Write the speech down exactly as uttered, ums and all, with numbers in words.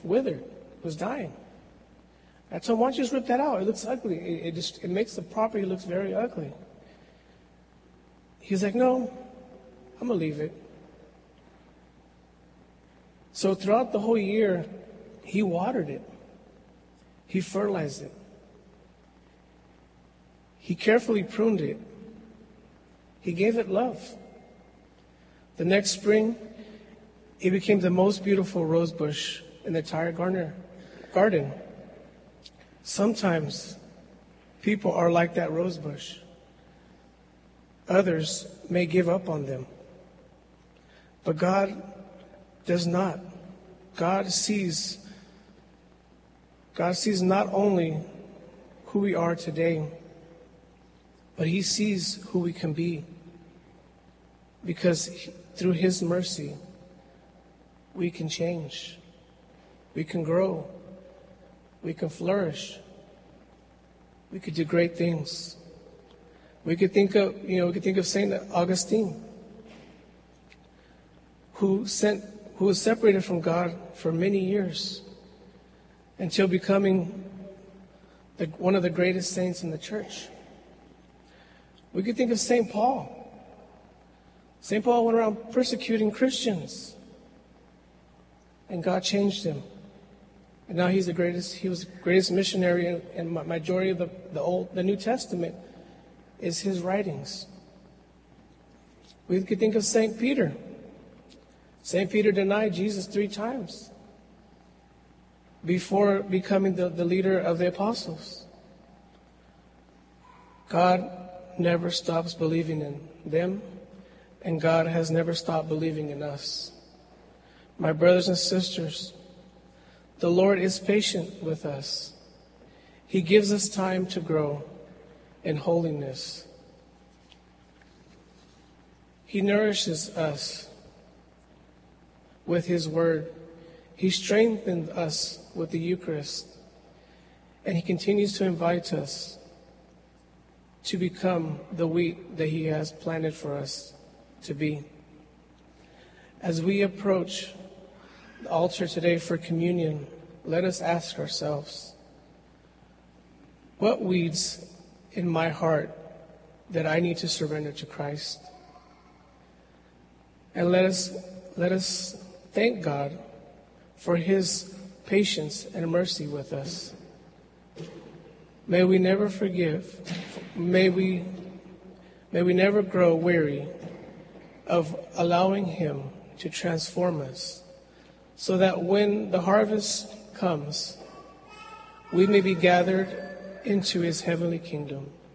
withered, it was dying. I told him, why don't you just rip that out? It looks ugly. It, it just it makes the property look very ugly. He's like, no, I'm going to leave it. So throughout the whole year, he watered it. He fertilized it. He carefully pruned it. He gave it love. The next spring, it became the most beautiful rose bush in the entire garden. Sometimes people are like that rose bush. Others may give up on them. But God does not. God sees, God sees not only who we are today, but He sees who we can be. Because he, through His mercy, we can change. We can grow. We can flourish. We could do great things. We could think of, you know, we could think of Saint Augustine, who sent, who was separated from God for many years until becoming the, one of the greatest saints in the church. We could think of Saint Paul. Saint Paul went around persecuting Christians, and God changed him. And now he's the greatest. He was the greatest missionary, and, and majority of the, the old, the New Testament is his writings. We could think of Saint Peter. Saint Peter denied Jesus three times before becoming the, the leader of the apostles. God never stops believing in them, and God has never stopped believing in us. My brothers and sisters, the Lord is patient with us. He gives us time to grow in holiness. He nourishes us with His Word. He strengthens us with the Eucharist. And He continues to invite us to become the wheat that He has planted for us to be. As we approach the altar today for communion, let us ask ourselves, what weeds in my heart that I need to surrender to Christ? And let us let us thank God for His patience and mercy with us. May we never forgive. May we may we never grow weary of allowing Him to transform us, so that when the harvest comes, we may be gathered into His heavenly kingdom.